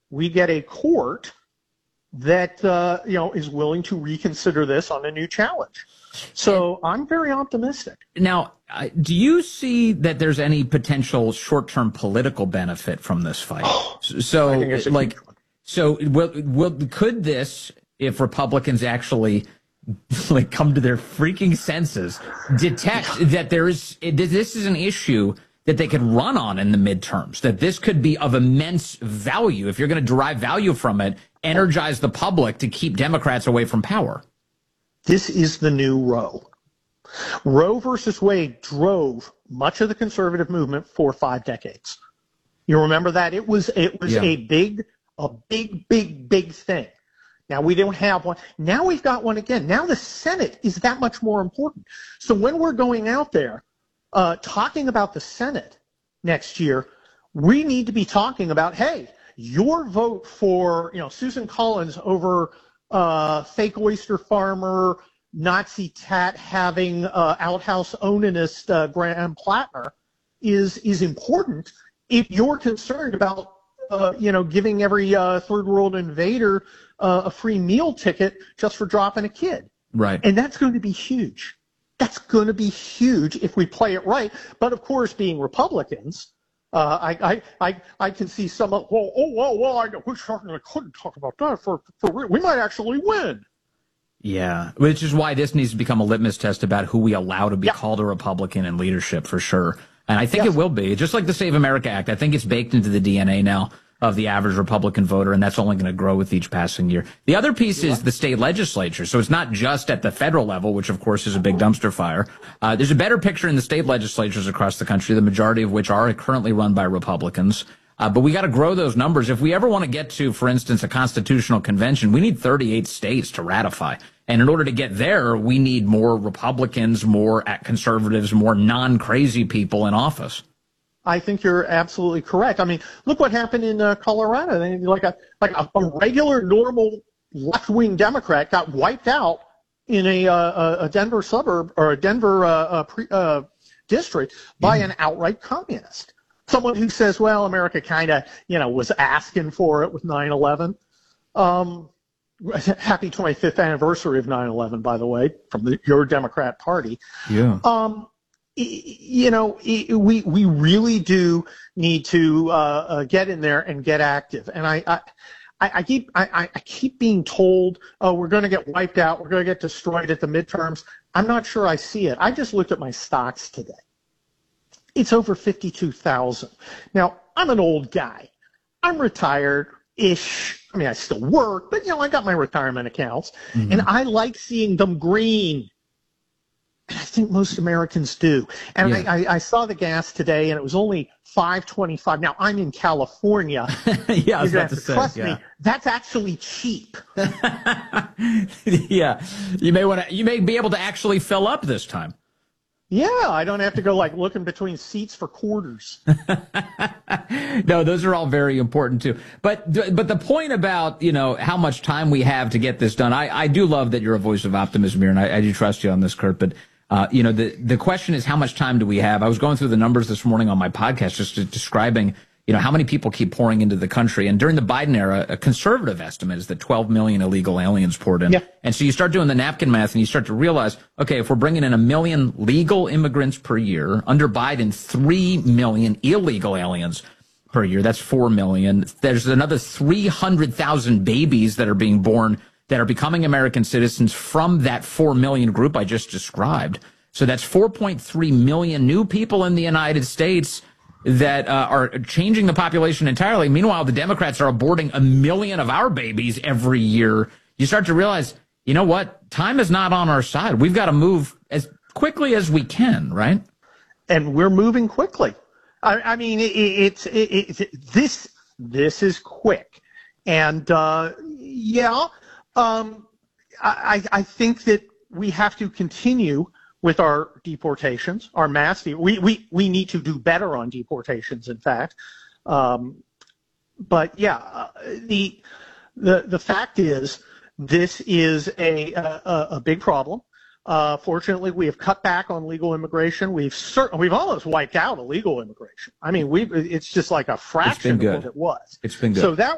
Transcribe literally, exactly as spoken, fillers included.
we get a court that uh, you know is willing to reconsider this on a new challenge. So I'm very optimistic. Now, uh, do you see that there's any potential short-term political benefit from this fight? Oh, so, I think it's a like, huge one. so will, will could this, if Republicans actually like come to their freaking senses, detect that there is this is an issue that they could run on in the midterms, that this could be of immense value if you're going to derive value from it, energize the public to keep Democrats away from power? This is the new Roe. Roe versus Wade drove much of the conservative movement for five decades. You remember that? It was it was Yeah. a big, a big, big, big thing. Now we don't have one. Now we've got one again. Now the Senate is that much more important. So when we're going out there uh, talking about the Senate next year, we need to be talking about, hey, your vote for you know Susan Collins over Uh, fake oyster farmer, Nazi tat having uh, outhouse onanist uh, Graham Plattner is is important if you're concerned about uh, you know giving every uh, third world invader uh, a free meal ticket just for dropping a kid. Right. And that's going to be huge. That's going to be huge if we play it right. But of course, being Republicans, Uh, I, I, I, I can see some of, well, oh, well, well, I, we certainly couldn't talk about that for, for real. We might actually win. Yeah, which is why this needs to become a litmus test about who we allow to be Yeah. called a Republican in leadership for sure. And I think Yes. it will be, just like the Save America Act. I think it's baked into the D N A now of the average Republican voter, and that's only going to grow with each passing year. The other piece is the state legislature. So it's not just at the federal level, which of course is a big dumpster fire. Uh, there's a better picture in the state legislatures across the country, the majority of which are currently run by Republicans. Uh, but we got to grow those numbers. If we ever want to get to, for instance, a constitutional convention, we need thirty-eight states to ratify. And in order to get there, we need more Republicans, more conservatives, more non-crazy people in office. I think you're absolutely correct. I mean, look what happened in uh, Colorado. They, like a like a, a regular, normal left-wing Democrat got wiped out in a uh, a Denver suburb or a Denver uh, uh, pre, uh, district by Mm. an outright communist. Someone who says, "Well, America kind of, you know, was asking for it with nine eleven." Um, happy twenty-fifth anniversary of nine eleven, by the way, from the, your Democrat Party. Yeah. Um, you know, we we really do need to uh, uh, get in there and get active. And I I, I keep I, I keep being told, oh, we're going to get wiped out, we're going to get destroyed at the midterms. I'm not sure I see it. I just looked at my stocks today. It's over fifty-two thousand. Now, I'm an old guy. I'm retired-ish. I mean, I still work, but, you know, I got my retirement accounts. Mm-hmm. And I like seeing them green. And I think most Americans do. And yeah. I, I, I saw the gas today, and it was only five twenty-five. Now, I'm in California. yeah, I was You're about to, to say, trust yeah. me. That's actually cheap. yeah, you may want to. You may be able to actually fill up this time. Yeah, I don't have to go like looking between seats for quarters. No, those are all very important too. But but the point about, you know, how much time we have to get this done, I, I do love that you're a voice of optimism here, and I, I do trust you on this, Kurt. But uh, you know, the the question is, how much time do we have? I was going through the numbers this morning on my podcast, just describing, you know, how many people keep pouring into the country. And during the Biden era, a conservative estimate is that twelve million illegal aliens poured in. Yeah. And so you start doing the napkin math and you start to realize, okay, if we're bringing in a million legal immigrants per year, under Biden, three million illegal aliens per year, that's four million. There's another three hundred thousand babies that are being born that are becoming American citizens from that four million group I just described. So that's four point three million new people in the United States that uh, are changing the population entirely. Meanwhile, the Democrats are aborting a million of our babies every year. You start to realize, you know what? Time is not on our side. We've got to move as quickly as we can, right? And we're moving quickly. I, I mean, it, it's it, it, this this is quick, and uh, yeah, um, I, I think that we have to continue with our deportations, our mass. De- we, we, we need to do better on deportations, in fact. Um, but yeah, uh, the, the, the fact is this is a, a, a big problem. Uh, fortunately, we have cut back on legal immigration. We've cer- we've almost wiped out illegal immigration. I mean, we it's just like a fraction of what it was. It's been good. So that